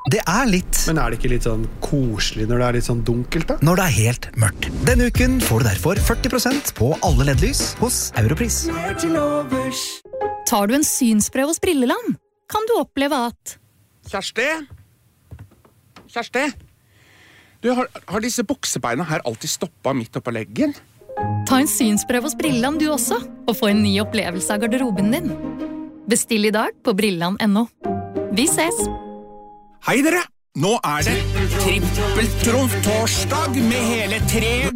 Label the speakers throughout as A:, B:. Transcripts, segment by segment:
A: Det litt.
B: Men det ikke litt sånn koselig når det litt sånn dunkelt da?
A: Når det helt mørkt. Denne uken får du derfor 40% på alle LED-lys hos Europris.
C: Tar du en synsprøve hos Brilleland, kan du oppleve at...
D: Kjersti? Du, har disse buksebeina her alltid stoppet midt oppå leggen?
C: Ta en synsprøve hos Brilleland du også, og få en ny opplevelse av garderoben din. Bestill I dag på brilland.no. Vi ses!
D: Hei dere! Nå det trippeltrumf-torsdag med hele 3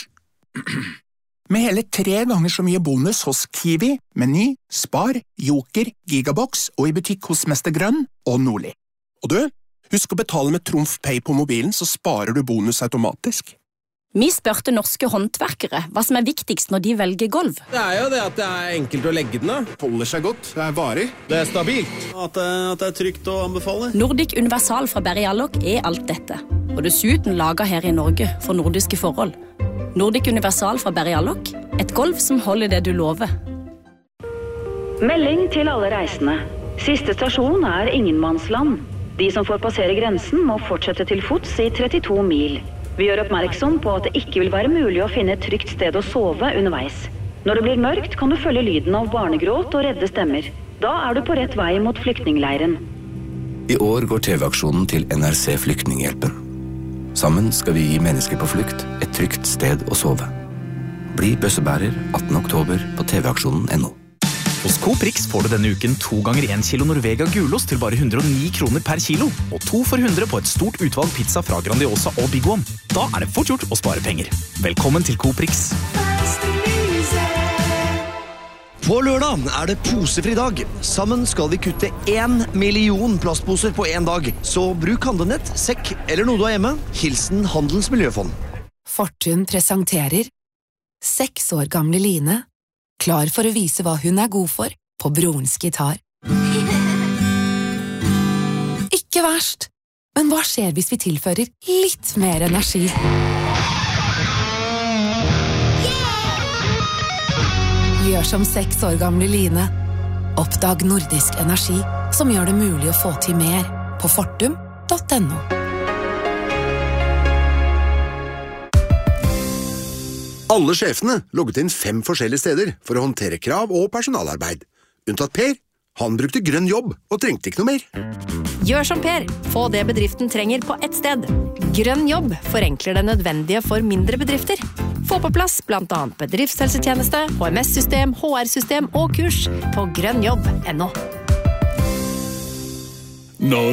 D: ganger så mye bonus hos Kiwi, Meny, Spar, Joker, Gigabox og I butikk hos Mester Grønn og Nordli. Og du, husk å betale med Trumf Pay på mobilen, så sparer du bonus automatisk.
E: Vi spørte norske håndverkere hva som viktigst når de velger gulv.
F: Det jo det at det enkelt å legge den da.
D: Holder seg godt, det varig.
F: Det stabilt. At det trygt å anbefale.
E: Nordic Universal fra Berry Allok alt dette. Og dessuten laget her I Norge for nordiske forhold. Nordic Universal fra Berry Allok. Et gulv som holder det du lover.
G: Melding til alle reisende. Siste stasjon Ingenmannsland. De som får passere grensen må fortsette til fots I 32 mil. Vi gjør oppmerksom på at det ikke vil være mulig å finne et trygt sted å sove underveis. Når det blir mørkt, kan du følge lyden av barnegråt og redde stemmer. Da du på rett vei mot flyktningleiren.
H: I år går TV-aksjonen til NRC Flyktninghjelpen. Sammen skal vi gi mennesker på flukt et trygt sted å sove. Bli bøssebærer 18. oktober på tvaksjonen.no.
I: Hos Coop Rix får du denne uken 2 ganger 1 kilo Norvega gulost til bare 109 kroner per kilo, og 2 for 100 på et stort utvalg pizza fra Grandiosa og Big One. Da det fort gjort å spare penger. Velkommen til Coop Rix.
J: På lørdag det posefri dag. Sammen skal vi kutte 1 million plastposer på en dag. Så bruk handlenett, sekk eller noe du har hjemme. Hilsen Handelens Miljøfond.
K: Fortun presenterer 6 år gamle Line, klar for å vise hva hun god for på brorens gitar. Ikke verst, men hva skjer hvis vi tilfører litt mer energi? Gjør som 6 år gamle Line. Oppdag nordisk energi som gjør det mulig å få til mer på fortum.no.
L: Alle sjefene logget inn 5 forskjellige steder for å håndtere krav og personalarbeid. Unntatt Per. Han brukte grønn jobb og trengte ikke noe mer.
M: Gjør som Per. Få det bedriften trenger på ett sted. Grønn jobb forenkler det nødvendige for mindre bedrifter. Få på plass blant annet bedriftshelsetjeneste, HMS-system, HR-system og kurs på grønnjobb.no.